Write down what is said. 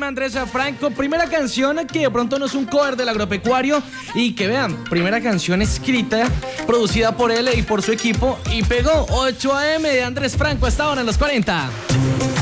llama Andrés Franco. Primera canción que de pronto no es un cover del Agropecuario y que vean, primera canción escrita, producida por él y por su equipo y pegó 8 AM de Andrés Franco hasta ahora en los 40.